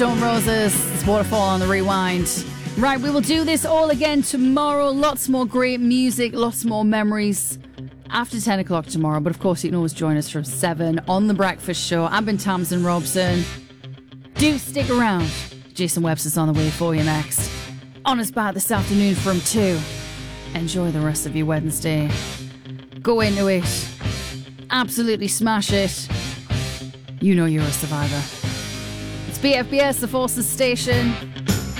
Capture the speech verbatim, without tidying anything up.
Stone Roses. It's Waterfall on the Rewind. Right, we will do this all again tomorrow. Lots more great music, lots more memories after ten o'clock tomorrow. But of course, you can always join us from seven on The Breakfast Show. I've been Tamsin Robson. Do stick around. Jason Webster's on the way for you next. Honest Bat this afternoon from two. Enjoy the rest of your Wednesday. Go into it. Absolutely smash it. You know you're a survivor. It's B F B S, the Forces Station.